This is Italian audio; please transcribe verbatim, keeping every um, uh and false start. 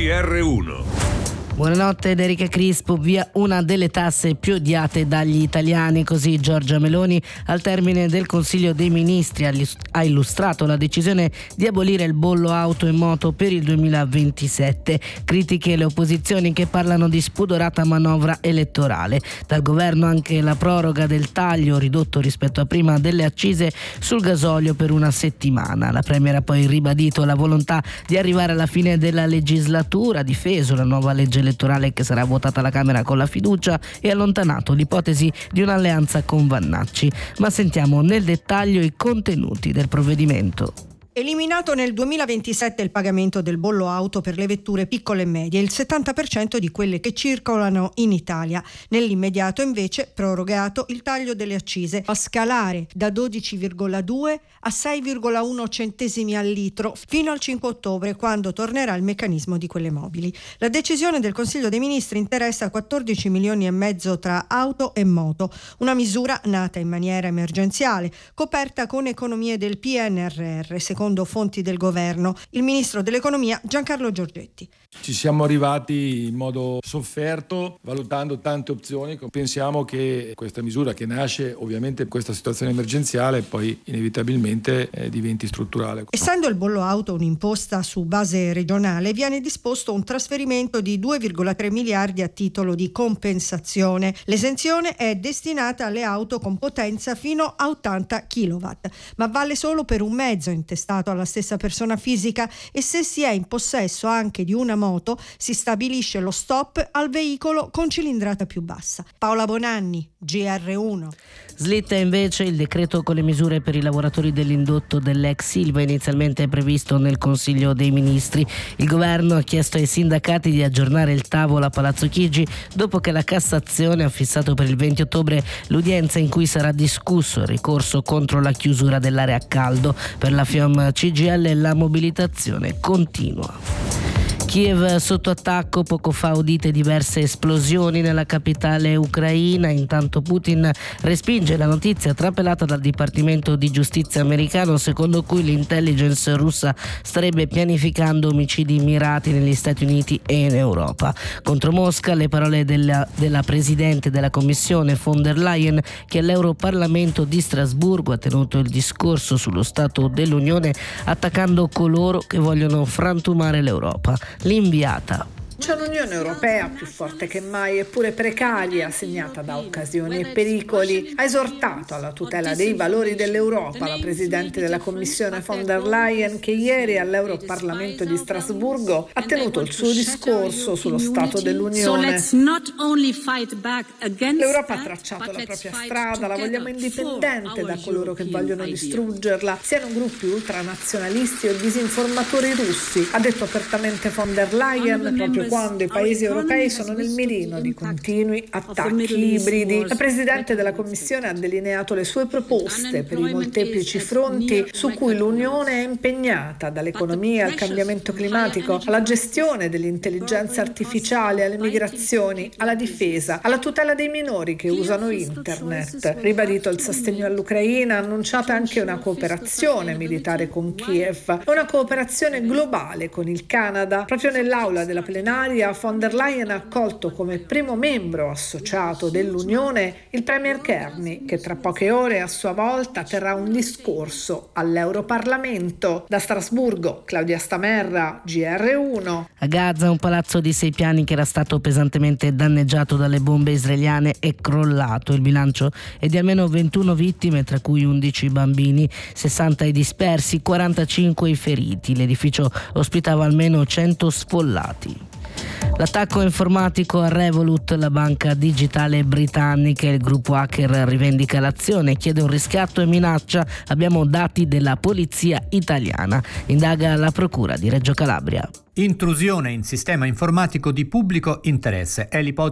G R uno. Buonanotte ed Erika Crispo. Via una delle tasse più odiate dagli italiani, così Giorgia Meloni al termine del Consiglio dei Ministri ha illustrato la decisione di abolire il bollo auto e moto per il duemilaventisette. Critiche le opposizioni che parlano di spudorata manovra elettorale. Dal governo anche la proroga del taglio ridotto rispetto a prima delle accise sul gasolio per una settimana. La Premier ha poi ribadito la volontà di arrivare alla fine della legislatura, ha difeso la nuova legge elettorale che sarà votata alla Camera con la fiducia e allontanato l'ipotesi di un'alleanza con Vannacci. Ma sentiamo nel dettaglio i contenuti del provvedimento. Eliminato nel duemilaventisette il pagamento del bollo auto per le vetture piccole e medie, il settanta per cento di quelle che circolano in Italia. Nell'immediato invece prorogato il taglio delle accise a scalare da dodici virgola due a sei virgola uno centesimi al litro fino al cinque ottobre, quando tornerà il meccanismo di quelle mobili. La decisione del Consiglio dei Ministri interessa quattordici milioni e mezzo tra auto e moto, una misura nata in maniera emergenziale, coperta con economie del P N R R, secondo Secondo fonti del governo. Il ministro dell'economia Giancarlo Giorgetti. Ci siamo arrivati in modo sofferto, valutando tante opzioni. Pensiamo che questa misura, che nasce ovviamente in questa situazione emergenziale, poi inevitabilmente eh, diventi strutturale. Essendo il bollo auto un'imposta su base regionale, viene disposto un trasferimento di due virgola tre miliardi a titolo di compensazione. L'esenzione è destinata alle auto con potenza fino a ottanta chilowatt, ma vale solo per un mezzo intestato alla stessa persona fisica, e se si è in possesso anche di una moto si stabilisce lo stop al veicolo con cilindrata più bassa. Paola Bonanni, G R uno. Slitta invece il decreto con le misure per i lavoratori dell'indotto dell'ex Ilva, inizialmente previsto nel Consiglio dei Ministri. Il governo ha chiesto ai sindacati di aggiornare il tavolo a Palazzo Chigi dopo che la Cassazione ha fissato per il venti ottobre l'udienza in cui sarà discusso il ricorso contro la chiusura dell'area a caldo. Per la FIOM C G I L la mobilitazione continua. Kiev sotto attacco, poco fa udite diverse esplosioni nella capitale ucraina. Intanto Putin respinge la notizia trapelata dal Dipartimento di Giustizia americano, secondo cui l'intelligence russa starebbe pianificando omicidi mirati negli Stati Uniti e in Europa. Contro Mosca le parole della, della Presidente della Commissione von der Leyen, che all'Europarlamento di Strasburgo ha tenuto il discorso sullo Stato dell'Unione attaccando coloro che vogliono frantumare l'Europa. L'inviata. C'è un'Unione Europea più forte che mai, eppure precaria, segnata da occasioni e pericoli. Ha esortato alla tutela dei valori dell'Europa la Presidente della Commissione von der Leyen, che ieri all'Europarlamento di Strasburgo ha tenuto il suo discorso sullo Stato dell'Unione. L'Europa ha tracciato la propria strada, la vogliamo indipendente da coloro che vogliono distruggerla, siano gruppi ultranazionalisti o disinformatori russi, ha detto apertamente von der Leyen, proprio quando i paesi europei sono nel mirino di continui attacchi ibridi. La Presidente della Commissione ha delineato le sue proposte per i molteplici fronti su cui l'Unione è impegnata, dall'economia al cambiamento climatico, alla gestione dell'intelligenza artificiale, alle migrazioni, alla difesa, alla tutela dei minori che usano internet. Ribadito il sostegno all'Ucraina, ha annunciato anche una cooperazione militare con Kiev e una cooperazione globale con il Canada. Proprio nell'aula della plenaria von der Leyen ha accolto come primo membro associato dell'Unione il Premier Kearney, che tra poche ore a sua volta terrà un discorso all'Europarlamento. Da Strasburgo, Claudia Stamerra, G R uno. A Gaza un palazzo di sei piani che era stato pesantemente danneggiato dalle bombe israeliane è crollato. Il bilancio è di almeno ventuno vittime, tra cui undici bambini, sessanta i dispersi, quarantacinque i feriti. L'edificio ospitava almeno cento sfollati. L'attacco informatico a Revolut, la banca digitale britannica. Il gruppo hacker rivendica l'azione, chiede un riscatto e minaccia. Abbiamo dati della polizia italiana. Indaga la procura di Reggio Calabria. Intrusione in sistema informatico di pubblico interesse è l'ipotesi